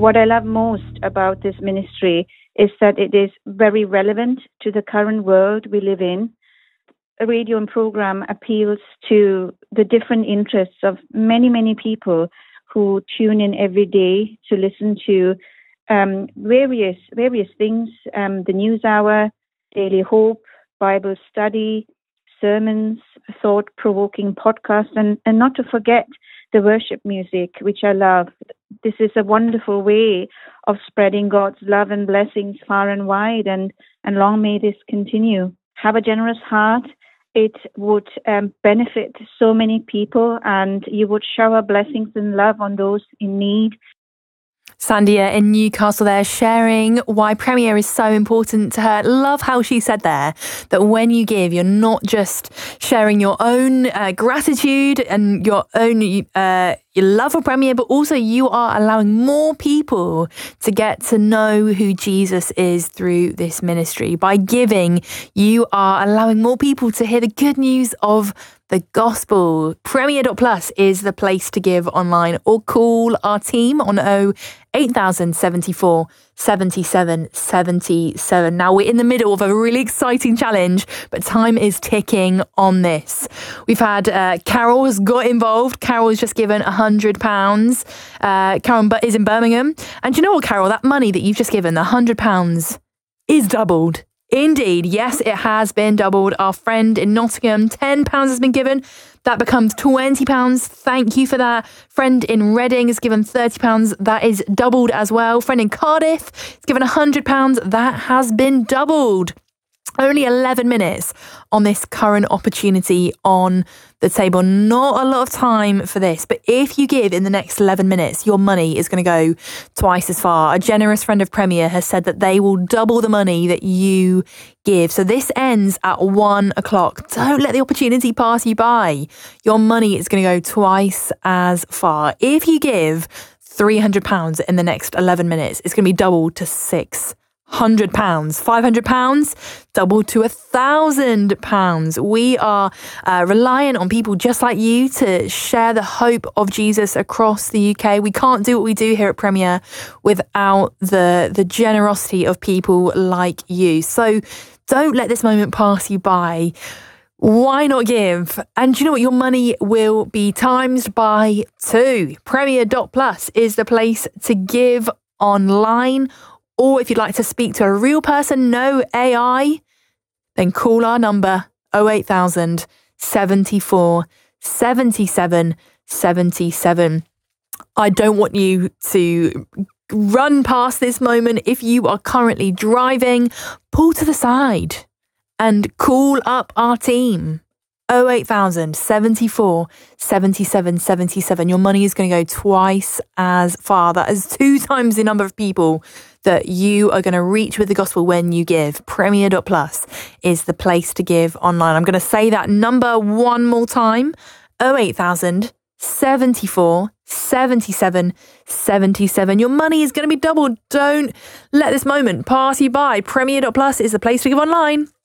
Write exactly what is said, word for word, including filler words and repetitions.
what I love most about this ministry is that it is very relevant to the current world we live in. A radio and program appeals to the different interests of many, many people who tune in every day to listen to um, various various things, um, the News Hour, Daily Hope, Bible study, sermons, thought-provoking podcasts, and, and not to forget the worship music, which I love. This is a wonderful way of spreading God's love and blessings far and wide, and, and long may this continue. Have a generous heart. It would um, benefit so many people, and you would shower blessings and love on those in need. Sandia in Newcastle there, sharing why Premier is so important to her. Love how she said there that when you give, you're not just sharing your own uh, gratitude and your own uh, your love for Premier, but also you are allowing more people to get to know who Jesus is through this ministry. By giving, you are allowing more people to hear the good news of the gospel. Premier dot plus is the place to give online, or call our team on oh eight thousand seventy-four seventy-seven seventy-seven. Now, we're in the middle of a really exciting challenge, but time is ticking on this. We've had uh, Carol has got involved. Carol has just given one hundred pounds. Uh, Carol is in Birmingham. And do you know what, Carol? That money that you've just given, the one hundred pounds, is doubled. Indeed, yes, it has been doubled. Our friend in Nottingham, ten pounds has been given. That becomes twenty pounds. Thank you for that. Friend in Reading has given thirty pounds. That is doubled as well. Friend in Cardiff has given one hundred pounds. That has been doubled. Only eleven minutes on this current opportunity on the table. Not a lot of time for this, but if you give in the next eleven minutes, your money is going to go twice as far. A generous friend of Premier has said that they will double the money that you give. So this ends at one o'clock. Don't let the opportunity pass you by. Your money is going to go twice as far. If you give three hundred pounds in the next eleven minutes, it's going to be doubled to six hundred pounds, five hundred pounds, doubled to a thousand pounds. We are uh, reliant on people just like you to share the hope of Jesus across the U K. We can't do what we do here at Premier without the the generosity of people like you. So don't let this moment pass you by. Why not give? And do you know what? Your money will be times by two. Premier dot plus is the place to give online. Or if you'd like to speak to a real person, no A I, then call our number oh eight thousand seventy-four seventy-seven seventy-seven. I don't want you to run past this moment. If you are currently driving, pull to the side and call up our team. oh eight thousand seventy-four seventy-seven seventy-seven. Your money is going to go twice as far. That is two times the number of people that you are going to reach with the gospel when you give. Premier dot plus is the place to give online. I'm going to say that number one more time. oh eight thousand seventy-four seventy-seven seventy-seven. Your money is going to be doubled. Don't let this moment pass you by. Premier dot plus is the place to give online.